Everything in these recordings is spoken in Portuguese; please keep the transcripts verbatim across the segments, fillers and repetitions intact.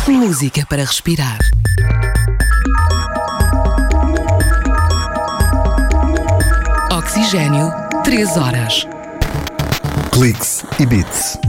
Música para respirar. Oxigênio, três horas. Cliques e Beats.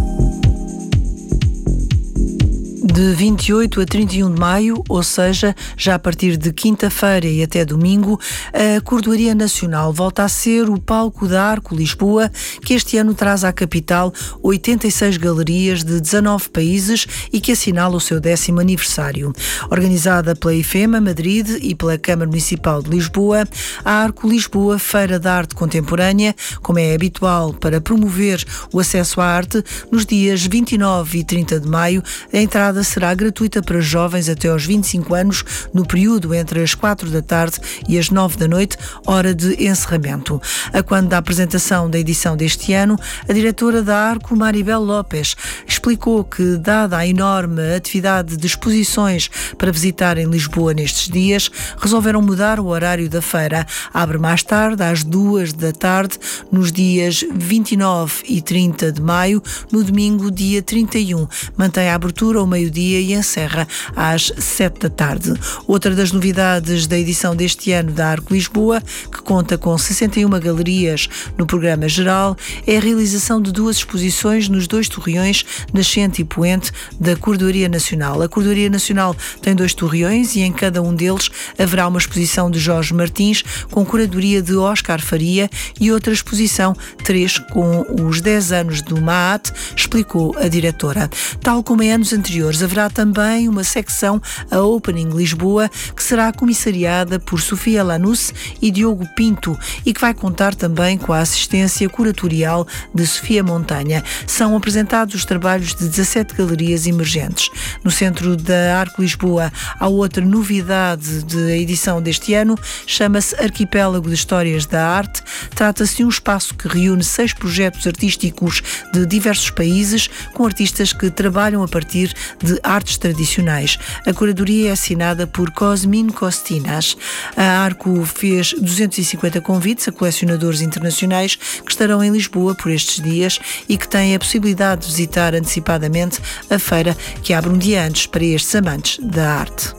De vinte e oito a trinta e um de maio, ou seja, já a partir de quinta-feira e até domingo, a Cordoaria Nacional volta a ser o palco da Arco Lisboa, que este ano traz à capital oitenta e seis galerias de dezanove países e que assinala o seu décimo aniversário. Organizada pela IFEMA Madrid e pela Câmara Municipal de Lisboa, a Arco Lisboa Feira da Arte Contemporânea, como é habitual para promover o acesso à arte, nos dias vinte e nove e trinta de maio, a entrada será gratuita para jovens até aos vinte e cinco anos, no período entre as quatro da tarde e as nove da noite, hora de encerramento. A quando da apresentação da edição deste ano, a diretora da Arco, Maribel Lopes, explicou que, dada a enorme atividade de exposições para visitar em Lisboa nestes dias, resolveram mudar o horário da feira. Abre mais tarde, às duas da tarde, nos dias vinte e nove e trinta de maio, no domingo, dia trinta e um. Mantém a abertura ao meio-dia e encerra às sete da tarde. Outra das novidades da edição deste ano da Arco Lisboa, que conta com sessenta e uma galerias no programa geral, é a realização de duas exposições nos dois torreões nascente e poente da Cordoaria Nacional. A Cordoaria Nacional tem dois torreões e em cada um deles haverá uma exposição de Jorge Martins com curadoria de Oscar Faria e outra exposição, três, com os dez anos do Maat, explicou a diretora. Tal como em anos anteriores, haverá também uma secção, a Opening Lisboa, que será comissariada por Sofia Lanus e Diogo Pinto e que vai contar também com a assistência curatorial de Sofia Montanha. São apresentados os trabalhos de dezassete galerias emergentes. No centro da Arco Lisboa há outra novidade da edição deste ano, chama-se Arquipélago de Histórias da Arte. Trata-se de um espaço que reúne seis projetos artísticos de diversos países, com artistas que trabalham a partir de artes tradicionais. A curadoria é assinada por Cosmin Costinas. A Arco fez duzentos e cinquenta convites a colecionadores internacionais que estarão em Lisboa por estes dias e que têm a possibilidade de visitar antecipadamente a feira, que abre um dia antes para estes amantes da arte.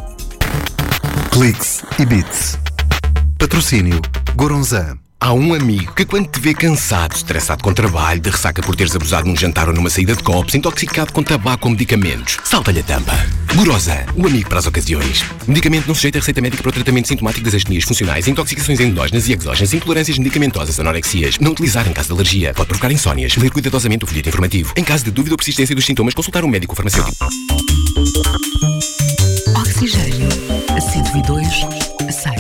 Cliques e Beats. Patrocínio Goronzan. Há um amigo que, quando te vê cansado, estressado com trabalho, de ressaca por teres abusado num jantar ou numa saída de copos, intoxicado com tabaco ou medicamentos, salta-lhe a tampa. Goronzan, o amigo para as ocasiões. Medicamento não sujeito a receita médica para o tratamento sintomático das astenias funcionais, intoxicações endógenas e exógenas, intolerâncias medicamentosas, anorexias. Não utilizar em caso de alergia. Pode provocar insónias. Ler cuidadosamente o folheto informativo. Em caso de dúvida ou persistência dos sintomas, consultar um médico farmacêutico. Oxigênio, cento e dois, seis.